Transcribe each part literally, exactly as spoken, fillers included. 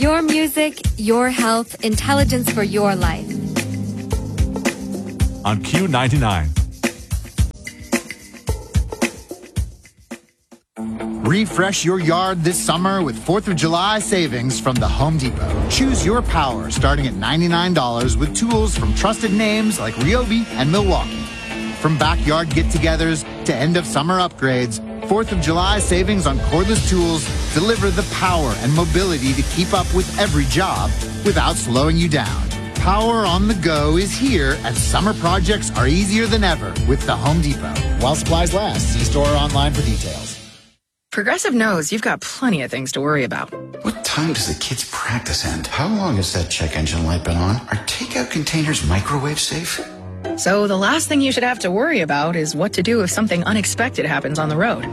Your music, your health, intelligence for your life. On Q ninety-nine. Refresh your yard this summer with fourth of July savings from the Home Depot. Choose your power starting at ninety-nine dollars with tools from trusted names like Ryobi and Milwaukee. From backyard get-togethers to end-of-summer upgrades, fourth of July savings on cordless tools deliver the power and mobility to keep up with every job without slowing you down. Power on the go is here, and summer projects are easier than ever with the Home Depot. While supplies last, see store or online for details. Progressive knows you've got plenty of things to worry about. What time does the kids' practice end? How long has that check engine light been on? Are takeout containers microwave safe? So the last thing you should have to worry about is what to do if something unexpected happens on the road.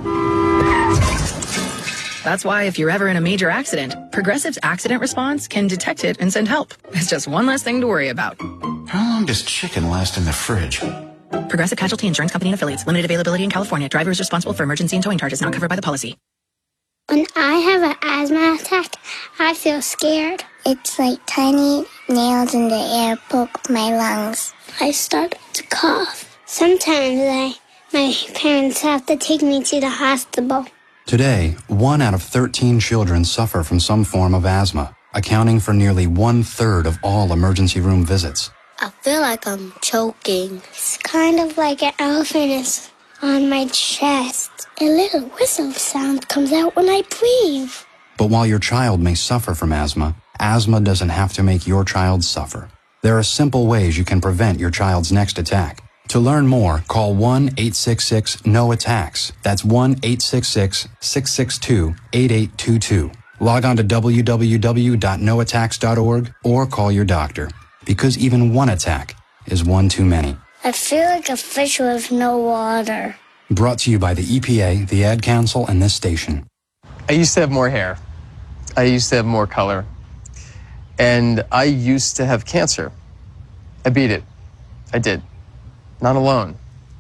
That's why if you're ever in a major accident, Progressive's accident response can detect it and send help. It's just one less thing to worry about. How long does chicken last in the fridge? Progressive Casualty Insurance Company and Affiliates. Limited availability in California. Driver is responsible for emergency and towing charges not covered by the policy. When I have an asthma attack, I feel scared. It's like tiny nails in the air poke my lungs. I start to cough. Sometimes I, my parents have to take me to the hospital. Today, one out of thirteen children suffer from some form of asthma, accounting for nearly one-third of all emergency room visits. I feel like I'm choking. It's kind of like an elephant is on my chest. A little whistle sound comes out when I breathe. But while your child may suffer from asthma, asthma doesn't have to make your child suffer. There are simple ways you can prevent your child's next attack. To learn more, call one eight six six N O attacks. That's one eight six six, six six two, eight eight two two. Log on to w w w dot no attacks dot org or call your doctor, because even one attack is one too many. I feel like a fish with no water. Brought to you by the E P A, the Ad Council, and this station. I used to have more hair. I used to have more color. And I used to have cancer. I beat it. I did. Not alone.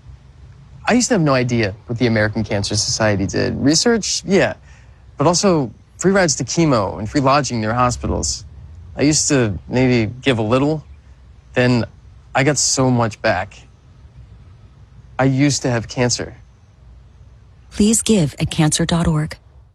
I used to have no idea what the American Cancer Society did. Research, yeah, but also free rides to chemo and free lodging near hospitals. I used to maybe give a little, then I got so much back. I used to have cancer. Please give at cancer dot org.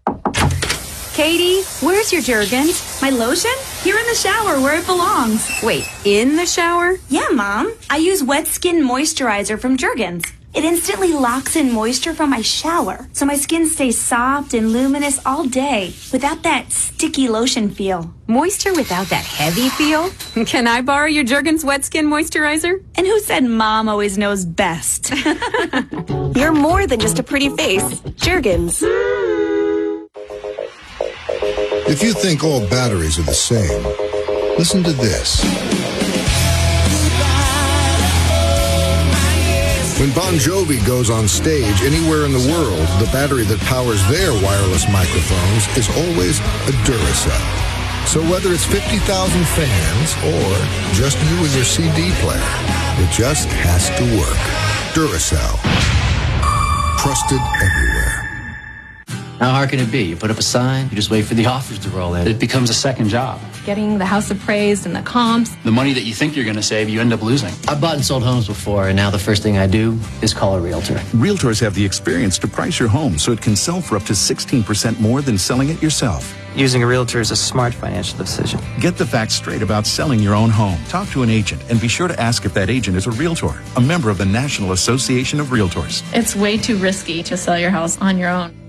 Katie, where's your Jergens? My lotion? Here in the shower where it belongs. Wait, in the shower? Yeah, Mom. I use Wet Skin Moisturizer from Jergens. It instantly locks in moisture from my shower, so my skin stays soft and luminous all day without that sticky lotion feel. Moisture without that heavy feel? Can I borrow your Jergens Wet Skin Moisturizer? And who said Mom always knows best? You're more than just a pretty face. Jergens. If you think all batteries are the same, listen to this. When Bon Jovi goes on stage anywhere in the world, the battery that powers their wireless microphones is always a Duracell. So whether it's fifty thousand fans or just you and your C D player, it just has to work. Duracell. Trusted everywhere. How hard can it be? You put up a sign, you just wait for the offers to roll in. It becomes a second job. Getting the house appraised and the comps. The money that you think you're going to save, you end up losing. I've bought and sold homes before, and now the first thing I do is call a realtor. Realtors have the experience to price your home so it can sell for up to sixteen percent more than selling it yourself. Using a realtor is a smart financial decision. Get the facts straight about selling your own home. Talk to an agent and be sure to ask if that agent is a realtor, a member of the National Association of Realtors. It's way too risky to sell your house on your own.